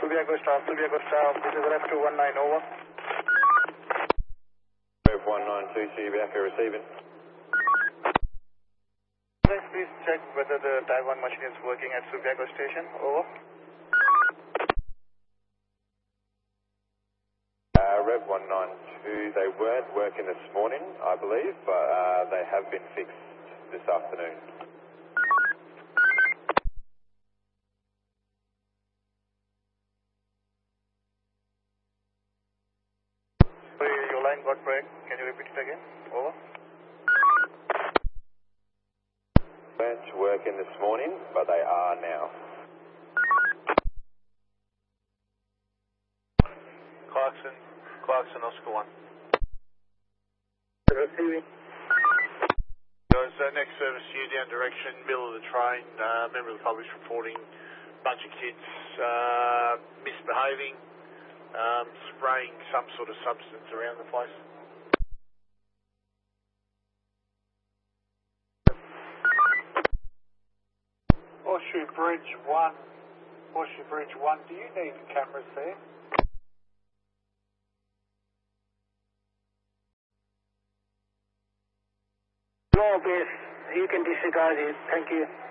Subiaco staff, this is Ref 219, over. Ref 192, Subiaco receiving. Guys, please check whether the Type 1 machine is working at Subiaco station, over. Rev 192, they weren't working this morning, I believe, but they have been fixed this afternoon. Sorry, your line got break. Can you repeat it again? Over. Weren't working this morning, but they are now. Clarkson, Oscar 1. Receiving. Guys, next service to you, down direction, middle of the train, member of the public's reporting, bunch of kids misbehaving, spraying some sort of substance around the place. Horseshoe Bridge 1, do you need cameras there? No, please. You can disregard it. Thank you.